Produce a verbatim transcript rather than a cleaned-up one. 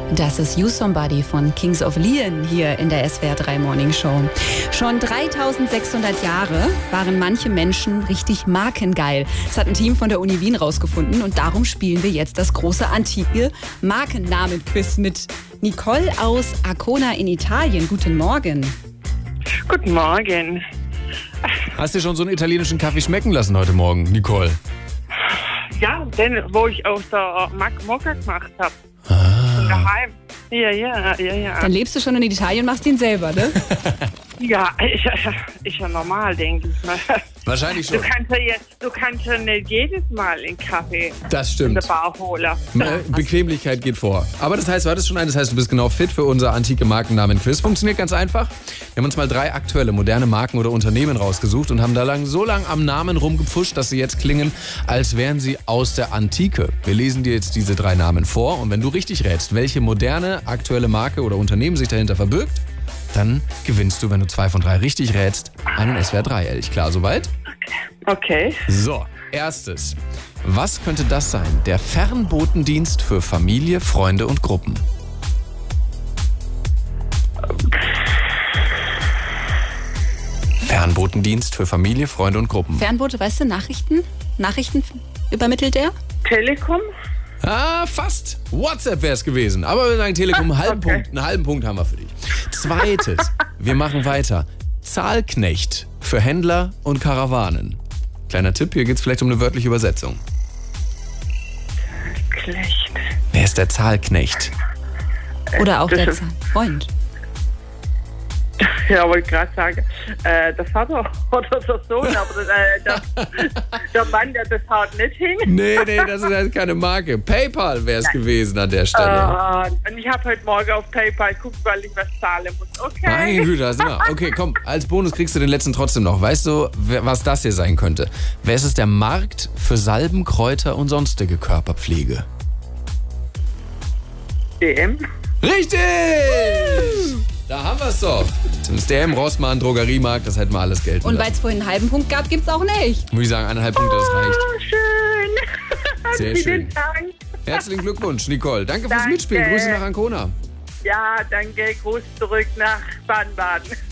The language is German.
Das ist You Somebody von Kings of Leon hier in der S W R drei Morning Show. Schon dreitausendsechshundert Jahre waren manche Menschen richtig markengeil. Das hat ein Team von der Uni Wien rausgefunden und darum spielen wir jetzt das große antike Markennamen-Quiz mit Nicole aus Ancona in Italien. Guten Morgen. Guten Morgen. Hast du schon so einen italienischen Kaffee schmecken lassen heute Morgen, Nicole? Ja, den, wo ich aus der Mac Mokka gemacht habe. Ah. Von daheim. Ja, ja, ja, ja. Dann lebst du schon in Italien, machst ihn selber, ne? Ja, ist, ist ja normal, denke ich mal. Wahrscheinlich schon. Du kannst ja, jetzt, du kannst ja nicht jedes Mal einen Kaffee Das in stimmt. der Bar holen. Äh, Bequemlichkeit geht vor. Aber das heißt, du hattest schon einen, das heißt, du bist genau fit für unser antike Markennamen-Quiz. Funktioniert ganz einfach. Wir haben uns mal drei aktuelle, moderne Marken oder Unternehmen rausgesucht und haben da lang, so lang am Namen rumgepfuscht, dass sie jetzt klingen, als wären sie aus der Antike. Wir lesen dir jetzt diese drei Namen vor und wenn du richtig rätst, welche moderne, aktuelle Marke oder Unternehmen sich dahinter verbirgt, dann gewinnst du, wenn du zwei von drei richtig rätst, einen S W R drei Elch. Klar, soweit? Okay. So, erstes. Was könnte das sein? Der Fernbotendienst für Familie, Freunde und Gruppen. Fernbotendienst für Familie, Freunde und Gruppen. Fernbote, weißt du, Nachrichten? Nachrichten übermittelt der? Telekom? Ah, fast. WhatsApp wäre es gewesen. Aber wir sagen Telekom, einen halben, Okay. Punkt, einen halben Punkt haben wir für dich. Zweites. Wir machen weiter. Zahlknecht für Händler und Karawanen. Kleiner Tipp, hier geht es vielleicht um eine wörtliche Übersetzung. Schlecht. Wer ist der Zahlknecht? Oder auch das der ist- Freund? Ja, wollte gerade sagen, äh, der Vater oder der Sohn, aber äh, der, der Mann, der das haut nicht hin. Nee, nee, das ist halt keine Marke. PayPal wäre es gewesen an der Stelle. Äh, und ich habe heute Morgen auf PayPal geguckt, weil ich was zahlen muss. Okay. Meine Güte, das ist immer. Okay, komm, als Bonus kriegst du den letzten trotzdem noch. Weißt du, wer- was das hier sein könnte? Wer ist es der Markt für Salben, Kräuter und sonstige Körperpflege? D M? Richtig! Da haben wir es doch. Das ist der im Rossmann, Drogeriemarkt, das hätten wir alles Geld. Und weil es vorhin einen halben Punkt gab, gibt's auch nicht. Muss ich sagen, eineinhalb Punkte, das reicht. Oh, schön. Sehr Vielen schön. Dank. Herzlichen Glückwunsch, Nicole. Danke fürs Danke. Mitspielen. Grüße nach Ancona. Ja, danke. Gruß zurück nach Baden-Baden.